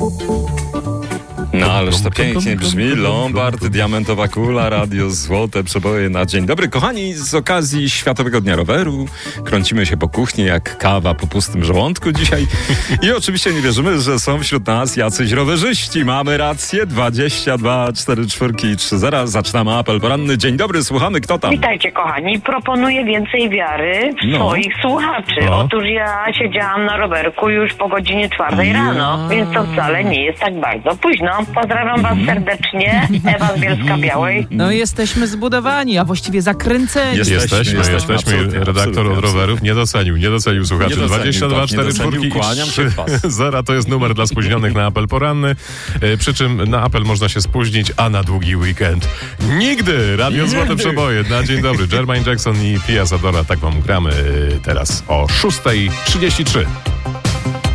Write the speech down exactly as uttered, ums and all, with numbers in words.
No ależ to pięknie brzmi. Lombard, diamentowa kula, radio, złote przeboje na dzień dobry. Kochani, z okazji Światowego Dnia Roweru kręcimy się po kuchni jak kawa po pustym żołądku dzisiaj. I oczywiście nie wierzymy, że są wśród nas jacyś rowerzyści. Mamy rację. dwadzieścia dwa cztery cztery trzy zero. Zaczynamy apel poranny. Dzień dobry, słuchamy. Kto tam? Witajcie, kochani. Proponuję więcej wiary w No. swoich słuchaczy. No. Otóż ja siedziałam na rowerku już po godzinie czwartej Ja. rano, więc to wcale nie jest tak bardzo późno. Pozdrawiam was serdecznie. Ewa z Bielska-Białej. No jesteśmy zbudowani, a właściwie zakręceni. Jesteśmy, Jesteśmy, jesteśmy, jesteśmy. absolutnie, Redaktor absolutnie, od rowerów nie docenił, nie docenił słuchaczy. Nie docenił, dwadzieścia dwa tak, nie cztery docenił. cztery Kłaniam się w pas. zero to jest numer dla spóźnionych na apel poranny. E, przy czym na apel można się spóźnić, a na długi weekend nigdy! Radio Złote Nigdy. Przeboje. Na dzień dobry. Jermaine Jackson i Pia Zadora. Tak wam gramy teraz o szósta trzydzieści trzy.